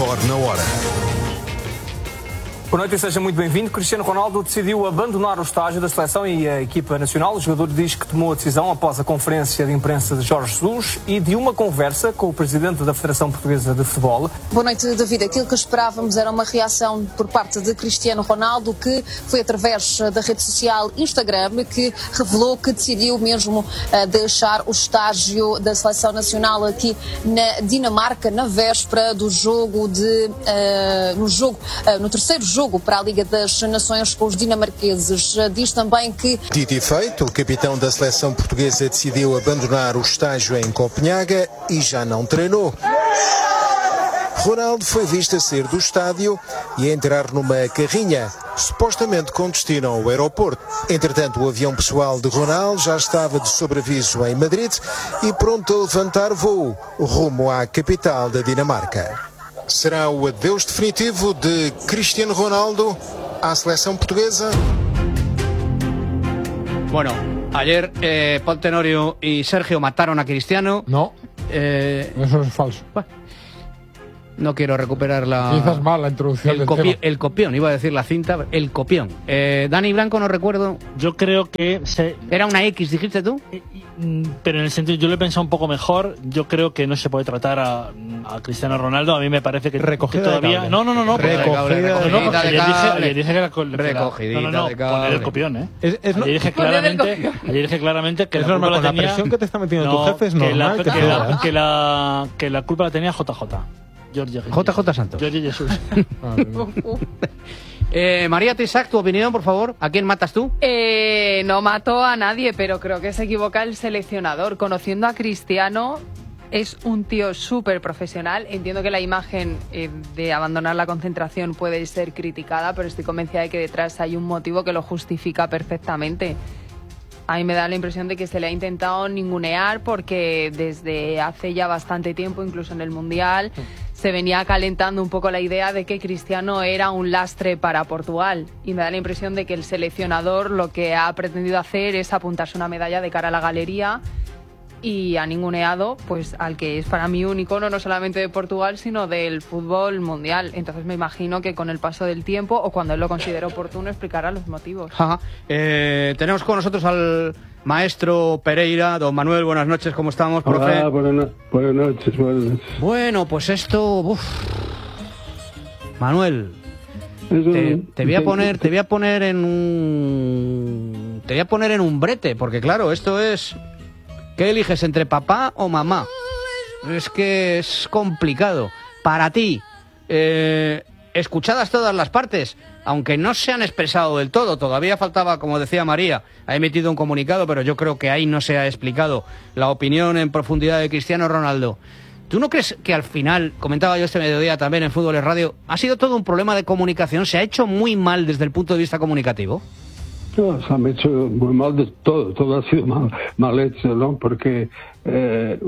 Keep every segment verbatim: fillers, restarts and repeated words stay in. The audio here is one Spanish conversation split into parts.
Record na hora. Boa noite e seja muito bem-vindo. Cristiano Ronaldo decidiu abandonar o estágio da seleção e a equipa nacional. O jogador diz que tomou a decisão após a conferência de imprensa de Jorge Jesus e de uma conversa com o presidente da Federação Portuguesa de Futebol. Boa noite, David. Aquilo que esperávamos era uma reação por parte de Cristiano Ronaldo, que foi através da rede social Instagram que revelou que decidiu mesmo uh, deixar o estágio da seleção nacional aqui na Dinamarca na véspera do jogo de uh, no jogo uh, no terceiro jogo jogo para a Liga das Nações com os dinamarqueses. Diz também que... Dito e feito, o capitão da seleção portuguesa decidiu abandonar o estágio em Copenhaga e já não treinou. Ronaldo foi visto a sair do estádio e a entrar numa carrinha, supostamente com destino ao aeroporto. Entretanto, o avião pessoal de Ronaldo já estava de sobreaviso em Madrid e pronto a levantar voo rumo à capital da Dinamarca. Será o adeus definitivo de Cristiano Ronaldo à selección portuguesa? Bueno, ayer eh, Paul Tenorio y Sergio mataron a Cristiano. No, eh, eso es falso. Bueno, no quiero recuperar la... Quizás mal la introducción el, del copi tema. el copión, iba a decir la cinta, el copión. Eh, Dani Blanco, no recuerdo. Yo creo que... Se... ¿Era una X, dijiste tú? Pero en el sentido, yo lo he pensado un poco mejor. Yo creo que no se puede tratar a, a Cristiano Ronaldo. A mí me parece que, que todavía... No, no, no, no. Recogida de cable. No, porque ayer dije, ayer dije que era... Con, Recogidita no, no, no, de cable. poner el copión, ¿eh? Es, es ayer, dije claramente, ayer dije claramente que es la normal, culpa con la la tenía... presión que te está metiendo no, tu jefe es que normal la, que, que, te la, jodas. que, la, que la culpa la tenía J J. Jorge J J Santos. Jorge Jesús. eh, María Tisac, tu opinión, por favor. ¿A quién matas tú? Eh, no mato a nadie, pero creo que se equivoca el seleccionador. Conociendo a Cristiano, es un tío súper profesional. Entiendo que la imagen eh, de abandonar la concentración puede ser criticada, pero estoy convencida de que detrás hay un motivo que lo justifica perfectamente. A mí me da la impresión de que se le ha intentado ningunear porque desde hace ya bastante tiempo, incluso en el Mundial, se venía calentando un poco la idea de que Cristiano era un lastre para Portugal. Y me da la impresión de que el seleccionador lo que ha pretendido hacer es apuntarse una medalla de cara a la galería y ha ninguneado pues al que es para mí un icono no solamente de Portugal sino del fútbol mundial. Entonces me imagino que con el paso del tiempo o cuando él lo considere oportuno explicará los motivos. Ajá. Eh, tenemos con nosotros al maestro Pereira. Don Manuel, buenas noches, ¿cómo estamos, profe? Hola, buenas, no buenas noches, buenas noches. Bueno, pues esto... Uf. Manuel, te, te voy a poner, te voy a poner en un... Te voy a poner en un brete, porque claro, esto es... ¿Qué eliges, entre papá o mamá? Es que es complicado. Para ti, eh, escuchadas todas las partes, aunque no se han expresado del todo, todavía faltaba, como decía María, ha emitido un comunicado, pero yo creo que ahí no se ha explicado la opinión en profundidad de Cristiano Ronaldo. ¿Tú no crees que al final, comentaba yo este mediodía también en Fútbol es Radio, ha sido todo un problema de comunicación? ¿Se ha hecho muy mal desde el punto de vista comunicativo? No, se han hecho muy mal de todo, todo ha sido mal, mal hecho, ¿no? Porque eh,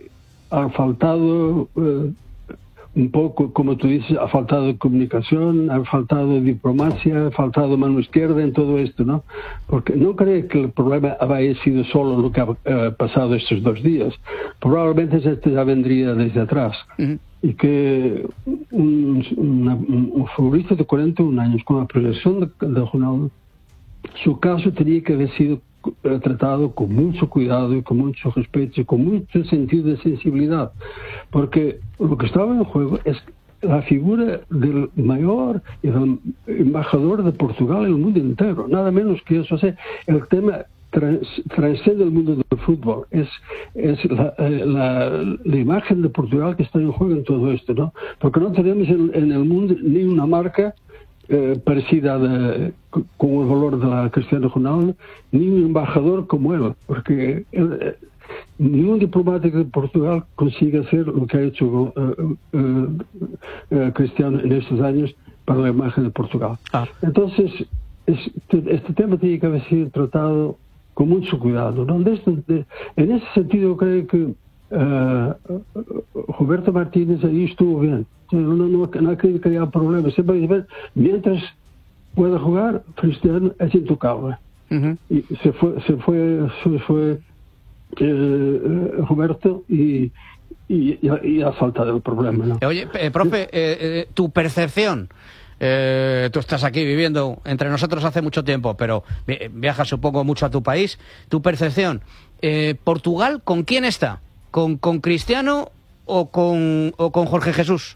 ha faltado eh, un poco, como tú dices, ha faltado comunicación, ha faltado diplomacia, ha faltado mano izquierda en todo esto, ¿no? Porque no creo que el problema haya sido solo lo que ha eh, pasado estos dos días. Probablemente este ya vendría desde atrás. Uh-huh. Y que un, una, un futbolista de cuarenta y un años con la proyección de, de Ronaldo, su caso tenía que haber sido tratado con mucho cuidado y con mucho respeto y con mucho sentido de sensibilidad, porque lo que estaba en juego es la figura del mayor y del embajador de Portugal en el mundo entero, nada menos que eso. O sea, el tema trans, transcende el mundo del fútbol, es, es la, la, la imagen de Portugal que está en juego en todo esto, ¿no? Porque no tenemos en, en el mundo ni una marca Eh, parecida de, con el valor de la Cristiano Ronaldo, ni un embajador como él, porque él, eh, ningún diplomático de Portugal consigue hacer lo que ha hecho eh, eh, eh, Cristiano en estos años para la imagen de Portugal. Ah. Entonces, este, este tema tiene que haber sido tratado con mucho cuidado, ¿no? De este, de, en ese sentido creo que Uh, Roberto Martínez ahí estuvo bien. No, no, no, no creo que haya problemas. Siempre dice, mientras pueda jugar, Cristiano es intocable. Uh-huh. Y se fue, se fue, se fue eh, Roberto y y, y, y ha saltado el problema, ¿no? Oye, eh, profe, eh, eh, tu percepción, eh, tú estás aquí viviendo entre nosotros hace mucho tiempo, pero viajas supongo mucho a tu país, tu percepción, eh, ¿Portugal con quién está? ¿Con, con Cristiano o con, o con Jorge Jesús?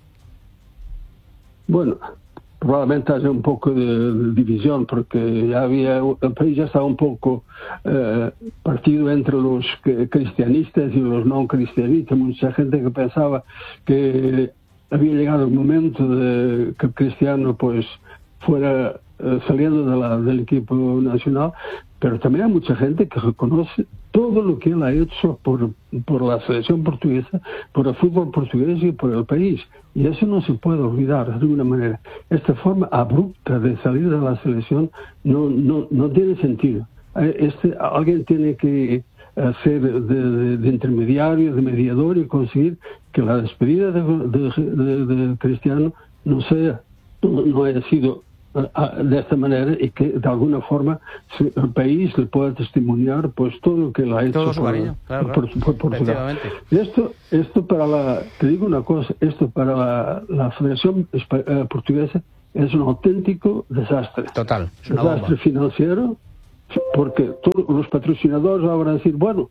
Bueno, probablemente haya un poco de, de división, porque ya había, el país ya estaba un poco eh, partido entre los que, cristianistas y los no cristianistas. Mucha gente que pensaba que había llegado el momento de que Cristiano pues fuera eh, saliendo de la, del equipo nacional, pero también hay mucha gente que reconoce todo lo que él ha hecho por, por la selección portuguesa, por el fútbol portugués y por el país. Y eso no se puede olvidar de alguna manera. Esta forma abrupta de salir de la selección no, no, no tiene sentido. Este, alguien tiene que ser de, de, de intermediario, de mediador y conseguir que la despedida de, de, de, de Cristiano no sea, no, no haya sido de esta manera y que de alguna forma el país le pueda testimoniar pues todo lo que él ha hecho todo su por, cariño, claro, por, claro. por, por Portugal. Esto, esto para la, te digo una cosa, esto para la, la Federación eh, Portuguesa es un auténtico desastre. Total, es una desastre bomba. Financiero, porque todos los patrocinadores van a decir, bueno,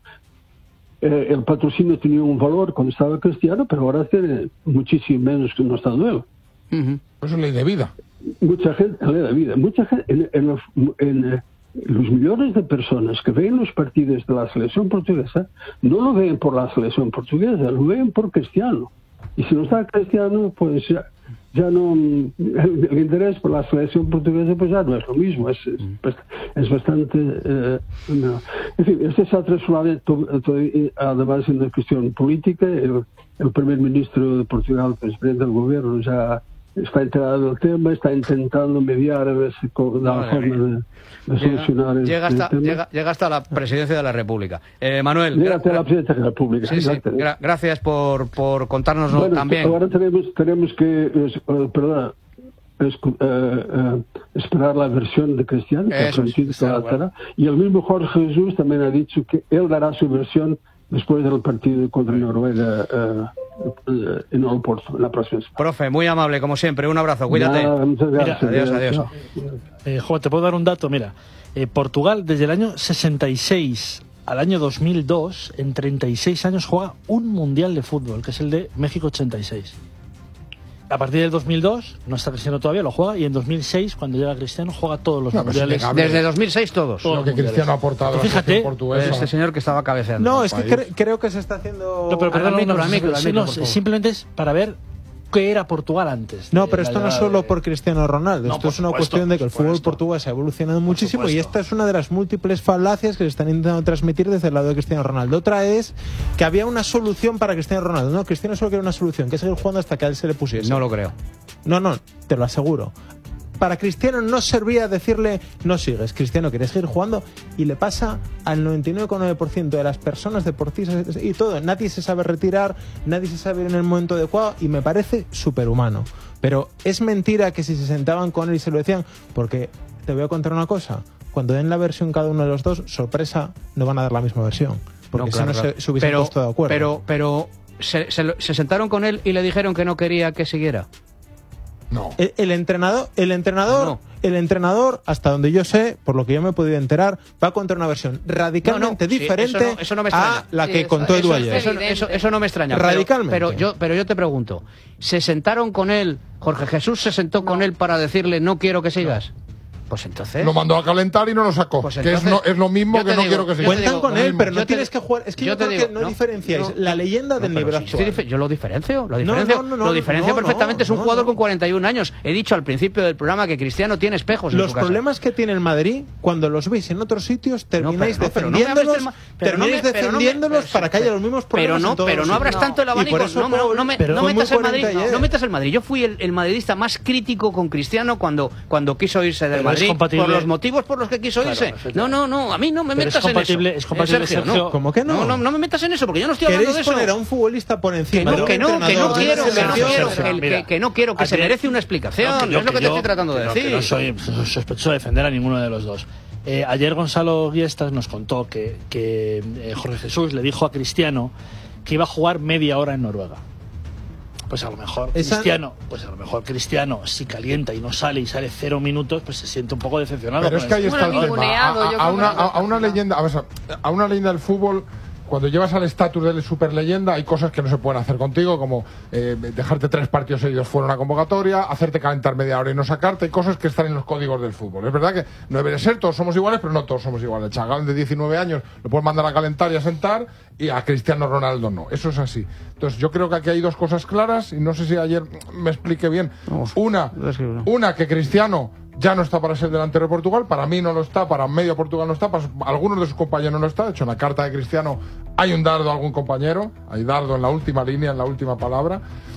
eh, el patrocinio tenía un valor cuando estaba Cristiano, pero ahora tiene muchísimo menos que no estando él. Uh-huh. Eso es ley de vida. Mucha gente, ley de vida, mucha gente, en, en, los, en eh, los millones de personas que ven los partidos de la selección portuguesa, no lo ven por la selección portuguesa, lo ven por Cristiano. Y si no está Cristiano, pues ya, ya no, el, el interés por la selección portuguesa pues ya no es lo mismo, es, es, es bastante... Eh, no. En fin, este se ha transformado además en una cuestión política. El, el primer ministro de Portugal, presidente del gobierno, ya está enterado del tema, está intentando mediar a ver si da la forma de, de solucionar llega, llega, el, hasta, el tema. Llega, llega hasta la presidencia de la República. Eh, Manuel, llega hasta la presidencia de la República. Sí, sí. Gra gracias por, por contárnoslo bueno, también. Ahora tenemos, tenemos que, eh, perdón, es, eh, eh, esperar la versión de Cristiano, que Eso ha prometido es, que la bueno. dará. Y el mismo Jorge Jesús también ha dicho que él dará su versión después del partido contra Noruega eh, eh, en Oporto, en la próxima semana. Profe, muy amable, como siempre. Un abrazo, cuídate. Nada, muchas gracias. Mira, adiós, adiós. Eh, jo, te puedo dar un dato, mira. Eh, Portugal, desde el año sesenta y seis al año dos mil dos, en treinta y seis años, juega un mundial de fútbol, que es el de México ochenta y seis. A partir del dos mil dos, no está Cristiano todavía, lo juega, y en dos mil seis, cuando llega Cristiano, juega todos los no, mundiales. Desde dos mil seis todos. Lo que Cristiano ha aportado Pero fíjate, a la portuguesa. Este señor que estaba cabeceando. No, es que cre creo que se está haciendo... No, pero perdón, al micro, no, al micro, al sí, micro, no, por favor. simplemente es para ver qué era Portugal antes. No, de pero la esto no es llegada solo de- por Cristiano Ronaldo. No, esto por es una supuesto, cuestión de que el por fútbol supuesto. portugués ha evolucionado muchísimo y supuesto. esta es una de las múltiples falacias que se están intentando transmitir desde el lado de Cristiano Ronaldo. Otra es que había una solución para Cristiano Ronaldo. No, Cristiano solo quería una solución, que es seguir jugando hasta que a él se le pusiese. No lo creo. No, no, te lo aseguro. Para Cristiano no servía decirle no sigues, Cristiano quiere seguir jugando y le pasa al noventa y nueve coma nueve por ciento de las personas deportistas y todo. Nadie se sabe retirar, nadie se sabe ir en el momento adecuado y me parece superhumano. Pero es mentira que si se sentaban con él y se lo decían, porque te voy a contar una cosa, cuando den la versión cada uno de los dos, sorpresa, no van a dar la misma versión. Porque No, si claro, no claro. se, se hubiesen pero, puesto de acuerdo. Pero, pero se, se, lo- se sentaron con él y le dijeron que no quería que siguiera. No. El, el entrenador, el entrenador, No. el entrenador, hasta donde yo sé, por lo que yo me he podido enterar, va a contar una versión radicalmente No, no, sí, diferente eso no- eso no me extraña. a la Sí, que eso- contó eso Edu es ayer. Eso, evidente. eso, eso no me extraña. pero- Radicalmente. Pero, yo, pero yo te pregunto, ¿se sentaron con él? ¿Jorge Jesús se sentó con él para decirle no quiero que sigas? Pues entonces... Lo mandó a calentar y no lo sacó. Pues que es, entonces, no, es lo mismo yo te que no digo, quiero que siga. yo te Cuentan digo, con lo él, mismo. pero no Yo te tienes digo- que jugar. Es que yo yo, te creo digo, que no, no, diferenciáis no, la leyenda del No, pero nivel sí estoy actual. dife- yo lo diferencio, lo No, diferencio, no, no, no, lo diferencio no, perfectamente. no, es un no, jugador no. con cuarenta y un años. He dicho al principio del programa que Cristiano tiene espejos en Los su casa. problemas que tiene el Madrid, cuando los veis en otros sitios, termináis No, pero no, pero no me hables defendiéndolos, del Ma- pero no me- termináis pero no me- defendiéndolos pero- para que haya los mismos problemas. Pero no, en todos pero los no abras sitios. tanto el Y abanico. por eso No, no, no, me, pero no fue muy metas el coherente Madrid. ayer. No metas el Madrid. Yo fui el, el madridista más crítico con Cristiano cuando, cuando quiso irse del Pero es Madrid compatible- por los motivos por los que quiso Claro, irse. efectivamente. No, no, no. A mí no me Pero es metas en compatible- eso. es compatible, Eh, Sergio, Sergio. no. ¿Cómo que no? No, no, no me metas en eso porque yo no estoy hablando de ¿Queréis eso. poner a un futbolista por Que encima no, de un que no, que no entrenador de quiero, una que no selección? quiero, Sergio, que, el- mira, que, que no quiero, que se Adrián- merece una explicación. No, No, es lo que te yo- estoy tratando de que no- decir. que no soy sospechoso de defender a ninguno de los dos. Eh, ayer Gonzalo Guiestas nos contó que, que eh, Jorge Jesús le dijo a Cristiano que iba a jugar media hora en Noruega. Pues a lo mejor Esa... Cristiano, pues a lo mejor Cristiano, si calienta y no sale y sale cero minutos, pues se siente un poco decepcionado. Pero es que ahí está el tema. A, a, a, una, a, a una leyenda, a, ver, a una leyenda del fútbol, cuando llevas al estatus de superleyenda, hay cosas que no se pueden hacer contigo, como eh, dejarte tres partidos seguidos fuera de una convocatoria, hacerte calentar media hora y no sacarte. Hay cosas que están en los códigos del fútbol. Es verdad que no debe de ser, todos somos iguales, pero no todos somos iguales. El chaval de diecinueve años lo puedes mandar a calentar y a sentar, y a Cristiano Ronaldo no. Eso es así. Entonces yo creo que aquí hay dos cosas claras, y no sé si ayer me expliqué bien. Una, una que Cristiano ya no está para ser delantero de Portugal, para mí no lo está, para medio Portugal no está, para algunos de sus compañeros no lo está. De hecho, en la carta de Cristiano hay un dardo a algún compañero, hay dardo en la última línea, en la última palabra.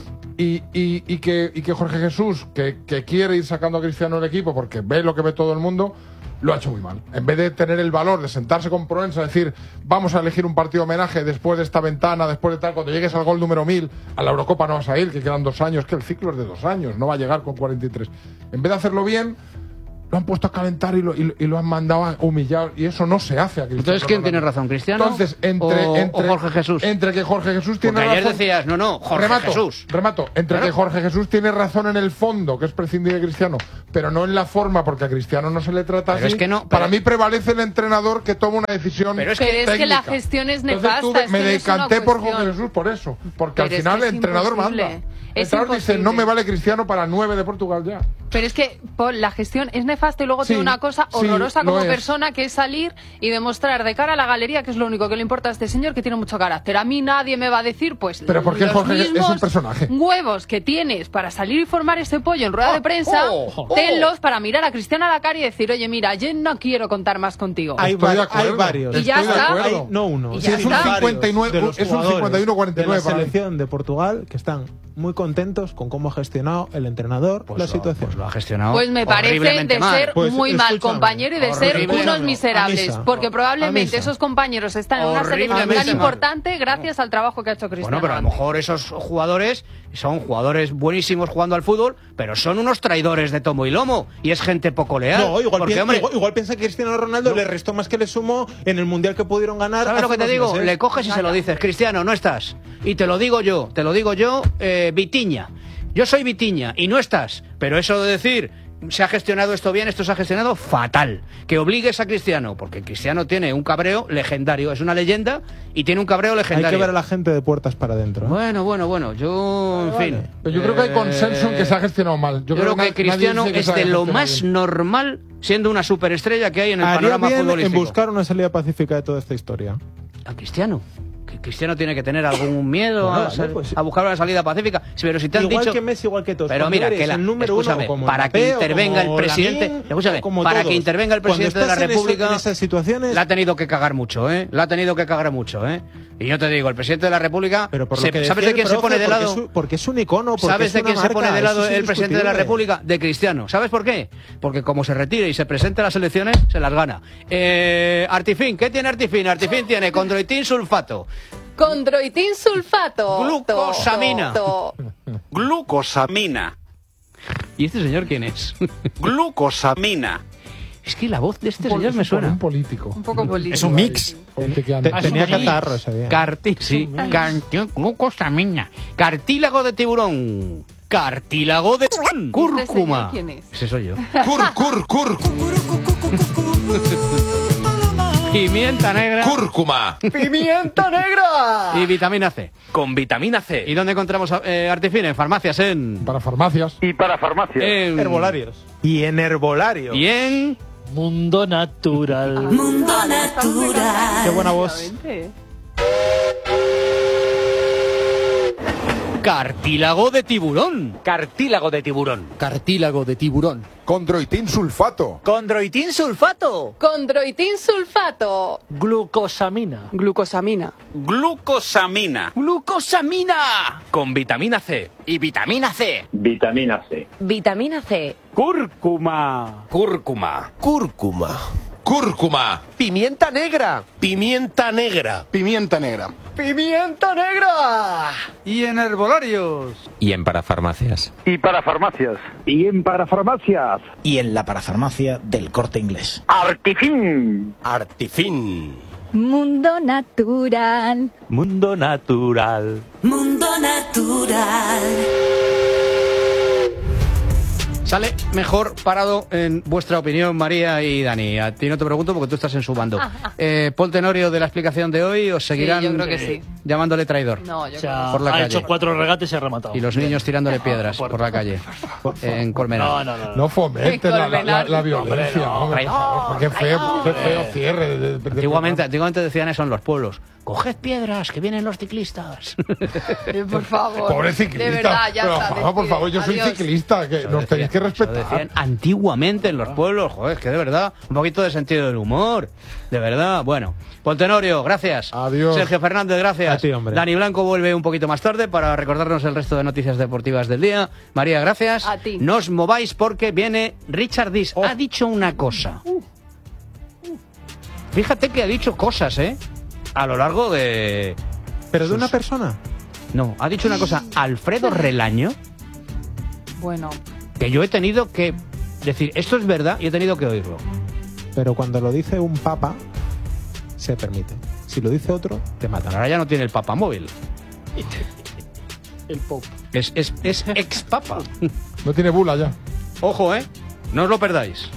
Y, y, y, que, y que Jorge Jesús, que, que quiere ir sacando a Cristiano del equipo porque ve lo que ve todo el mundo, lo ha hecho muy mal. En vez de tener el valor de sentarse con Proença, decir, vamos a elegir un partido homenaje después de esta ventana, después de tal, cuando llegues al gol número mil, a la Eurocopa no vas a ir, que quedan dos años, que el ciclo es de dos años, no va a llegar con cuarenta y tres. En vez de hacerlo bien, lo han puesto a calentar y lo, y, y lo han mandado a humillar, y eso no se hace a Cristiano. Entonces, ¿quién tiene razón, Cristiano Entonces, entre, o, entre, o Jorge Jesús? Entre que Jorge Jesús tiene Porque ayer razón... decías, no, no, Jorge remato, Jesús. Remato, entre claro. que Jorge Jesús tiene razón en el fondo, que es prescindir de Cristiano, pero no en la forma, porque a Cristiano no se le trata pero así. Es que no, pero... Para mí prevalece el entrenador que toma una decisión Pero es que, pero es que la gestión es nefasta. Entonces, tuve, me decanté por cuestión. Jorge Jesús por eso, porque pero al final es el entrenador imposible. manda. El Es entrenador dice, imposible. no me vale Cristiano para nueve de Portugal ya. Pero es que Paul, la gestión es nefasta y luego Sí, tiene una cosa sí, horrorosa lo como es. persona, que es salir y demostrar de cara a la galería que es lo único que le importa a este señor, que tiene mucho carácter. A mí nadie me va a decir, pues, Pero porque los Jorge es mismos un personaje. huevos que tienes para salir y formar ese pollo en rueda de prensa, oh, oh. tenlos para mirar a Cristiano a la cara y decir, oye, mira, yo no quiero contar más contigo. Hay, Estoy de va- acuerdo. hay varios. Y ya Estoy de está. acuerdo. Hay- no uno. Y Sí, ya es un está. cincuenta y nueve, de los es un cincuenta y uno cuarenta y de la nueve para mí. selección de Portugal que están muy contentos con cómo ha gestionado el entrenador Pues la lo, situación. pues lo ha gestionado Pues me parece horriblemente de mal. ser Pues, muy mal escúchame, compañero y de ser horrible. unos miserables, Amisa. porque probablemente Amisa. esos compañeros están en una selección Horriblemente tan mal. importante gracias al trabajo que ha hecho Cristiano. Bueno, pero a lo antes. mejor esos jugadores son jugadores buenísimos jugando al fútbol, pero son unos traidores de tomo y lomo, y es gente poco leal. No, igual, porque, piensa, hombre, igual, igual piensa que Cristiano Ronaldo No. le restó más que le sumó en el mundial que pudieron ganar. ¿sabes lo hace que te unos digo? meses. Le coges y se lo dices, Cristiano, no estás. Y te lo digo yo, te lo digo yo, eh, Vitiña. Yo soy Vitiña y no estás. Pero eso de decir, se ha gestionado esto bien, esto se ha gestionado fatal. Que obligues a Cristiano, porque Cristiano tiene un cabreo legendario, es una leyenda y tiene un cabreo Hay legendario. que ver a la gente de puertas para adentro. ¿eh? Bueno, bueno, bueno, yo, en Vale, fin. vale. Pero yo creo que hay consenso en que se ha gestionado mal. Yo, creo que na- nadie Cristiano dice que es se ha de lo gestionado más bien. normal, siendo una superestrella que hay en el Haría panorama bien en futbolístico. buscar una salida pacífica de toda esta historia. A Cristiano. Que Cristiano tiene que tener algún miedo Bueno, a, vale, sal- pues- a buscar una salida pacífica. Sí, pero si te han Igual dicho... que Messi, igual que todos. Pero Cuando mira, eres que la, el número escúchame, uno, como para que Mbappé o intervenga el como presidente, Lamine, escúchame, como para todos. que intervenga el Cuando presidente de la estás en eso- República, en esas situaciones, la ha tenido que cagar mucho, ¿eh? La ha tenido que cagar mucho, ¿eh? Y yo te digo, el presidente de la República, pero por lo se- que ¿sabes decía de quién el se profe, pone de porque lado? es un- Porque es un icono, porque ¿Sabes es de una quién se pone marca, de lado eso es el presidente de la indiscutible. República? De Cristiano. ¿Sabes por qué? Porque como se retire y se presente a las elecciones, se las gana. Eh, Artifin, ¿qué tiene Artifin? Artifin tiene condroitin sulfato. Condroitin sulfato. Glucosamina. To, to, to. Glucosamina. ¿Y este señor quién es? Glucosamina. Es que la voz de este Un pol- señor es me un- suena. Un político. Un poco político. Es un mix. Politiqueando. Te- tenía catarro ese día. Carti sí, carti- glucosamina. Cartílago de tiburón. Cartílago de cúrcuma. señor quién es? Ese soy yo. Cur, cur, cur. Pimienta negra. Cúrcuma. ¡Pimienta negra! Y vitamina C. Con vitamina C. ¿Y dónde encontramos eh, Artifin? En farmacias, en... Para farmacias. Y para farmacia. en... Herbolarios. Y en herbolario. Y en... Mundo natural. Mundo natural. Qué buena voz. Efectivamente. Cartílago de tiburón. Cartílago de tiburón. Cartílago de tiburón. Condroitin sulfato. Condroitin sulfato. Condroitin sulfato. Glucosamina. Glucosamina. Glucosamina. Glucosamina. Con vitamina C. Y vitamina C. Vitamina C. Vitamina C. Cúrcuma. Cúrcuma. Cúrcuma. Cúrcuma. Pimienta negra. Pimienta negra. Pimienta negra. ¡Pimienta negra! Y en herbolarios. Y en parafarmacias. Y para farmacias. Y en parafarmacias. Y en la parafarmacia del Corte Inglés. Artifin. Artifin. Mundo natural. Mundo natural. Mundo natural. Sale mejor parado, en vuestra opinión, María y Dani. A ti no te pregunto porque tú estás en su bando. Eh, Paul Tenorio, de la explicación de hoy, ¿os seguirán Sí, yo creo que sí. llamándole traidor? No, yo O sea, por la ha calle. hecho cuatro regates y ha rematado. Y los niños tirándole piedras por la calle. En Colmenar. No, no, no. no. No fomente la, la, la, la violencia. Hombre, no. hombre. Qué feo, qué feo cierre. de- de- de- Antiguamente, antiguamente decían eso en los pueblos. Coged piedras, que vienen los ciclistas. Eh, por favor. Pobre ciclista. De verdad, ya Pero, está. Juanma, por despide. favor, yo soy Adiós. ciclista, que nos tenéis que Eso respetar. decían antiguamente en los pueblos. Joder, que de verdad, un poquito de sentido del humor. De verdad, bueno. Paul Tenorio, gracias. Adiós. Sergio Fernández, gracias. A ti, hombre. Dani Blanco vuelve un poquito más tarde para recordarnos el resto de noticias deportivas del día. María, gracias. A ti. No os mováis porque viene Richard Dis. Ha dicho una cosa. Fíjate que ha dicho cosas, ¿eh? A lo largo de... ¿Pero de sus- una persona? No, ha dicho una cosa. Alfredo Relaño, Bueno, que yo he tenido que decir, esto es verdad, y he tenido que oírlo. Pero cuando lo dice un papa, se permite. Si lo dice otro, te matan. Ahora ya no tiene el papamóvil. El pop. Es, es, es ex papa. No tiene bula ya. Ojo, ¿eh? No os lo perdáis.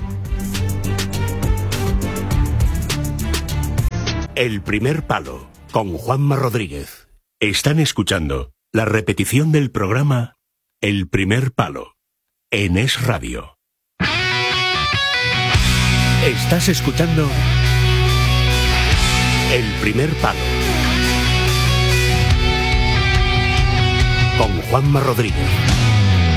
El primer palo, con Juanma Rodríguez. Están escuchando la repetición del programa El primer palo, en Es Radio. Estás escuchando El primer palo, con Juanma Rodríguez.